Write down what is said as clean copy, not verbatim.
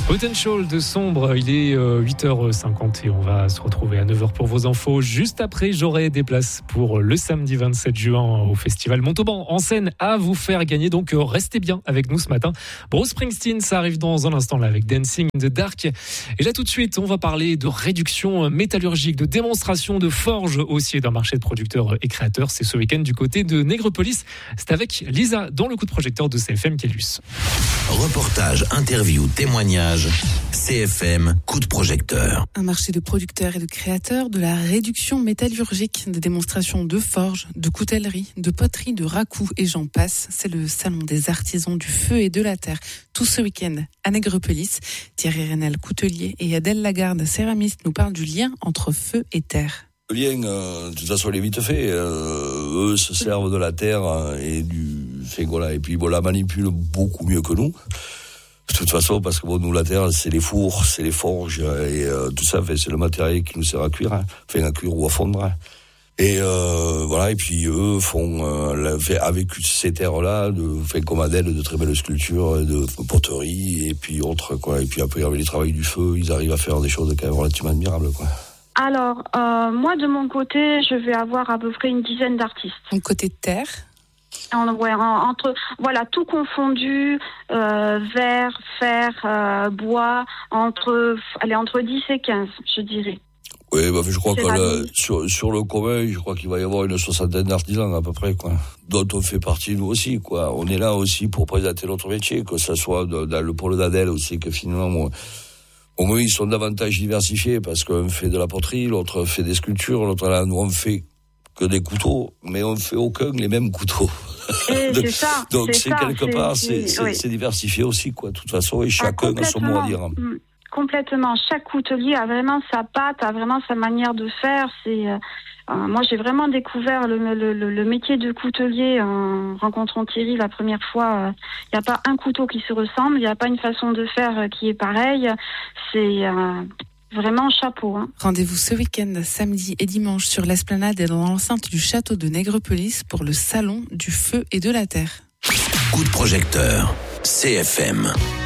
Potential de Sombre, il est 8h50 et on va se retrouver à 9h pour vos infos. Juste après, j'aurai des places pour le samedi 27 juin au festival Montauban en scène à vous faire gagner. Donc restez bien avec nous ce matin. Bruce Springsteen, ça arrive dans un instant là avec Dancing in the Dark. Et là tout de suite, on va parler de réduction métallurgique, de démonstration de forge aussi d'un marché de producteurs et créateurs. C'est ce week-end du côté de Nègrepelisse. C'est avec Lisa dans le coup de projecteur de CFM Kellus. Reportage, interview, témoignage. CFM, coup de projecteur. Un marché de producteurs et de créateurs, de la réduction métallurgique, des démonstrations de forge, de coutellerie, de poterie, de racoup et j'en passe. C'est le salon des artisans du feu et de la terre. Tout ce week-end à Nègrepelisse. Thierry Renel, coutelier, et Adèle Lagarde, céramiste, nous parlent du lien entre feu et terre. Le lien, de toute façon, il est vite fait. Eux se servent de la terre et du fégola. Et puis, la manipulent beaucoup mieux que nous. De toute façon, parce que nous, la terre, c'est les fours, c'est les forges, et tout ça, c'est le matériel qui nous sert à cuire, à cuire ou à fondre. Et et puis eux font, avec ces terres-là, comme Adèle, de très belles sculptures, de poterie, et puis autres, quoi. Et puis après, avec les travaux du feu, ils arrivent à faire des choses quand même relativement admirables, quoi. Alors, moi, de mon côté, je vais avoir à peu près une dizaine d'artistes. Donc, côté terre entre tout confondu, verre, fer, bois, entre 10 et 15, je dirais. Oui, je crois que sur le commun, je crois qu'il va y avoir une 60aine d'artisans à peu près, quoi. Dont on fait partie nous aussi, quoi. On est là aussi pour présenter notre métier, que ça soit dans le pôle d'Adèle aussi, que finalement, au moins ils sont davantage diversifiés parce qu'on fait de la poterie, l'autre fait des sculptures, l'autre là, nous on fait que des couteaux, mais on fait aucun les mêmes couteaux. C'est ça. Donc c'est diversifié aussi, quoi. De toute façon, et chacun a son mot à dire. Complètement. Chaque coutelier a vraiment sa patte, a vraiment sa manière de faire. Moi, j'ai vraiment découvert le métier de coutelier en rencontrant Thierry la première fois. Il n'y a pas un couteau qui se ressemble, il n'y a pas une façon de faire qui est pareille. C'est vraiment chapeau. Rendez-vous ce week-end, samedi et dimanche, sur l'esplanade et dans l'enceinte du château de Nègrepelisse pour le salon du feu et de la terre. Coup de projecteur, CFM.